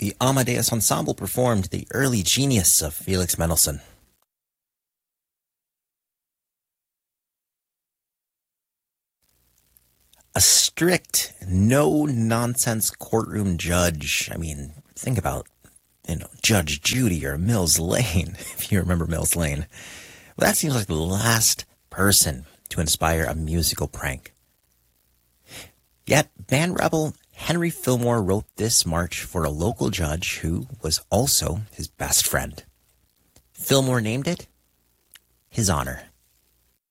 The Amadeus Ensemble performed The Early Genius of Felix Mendelssohn. A strict, no-nonsense courtroom judge. I mean, think about, Judge Judy or Mills Lane, if you remember Mills Lane. Well, that seems like the last person to inspire a musical prank. Yet, band rebel Henry Fillmore wrote this march for a local judge who was also his best friend. Fillmore named it his honor.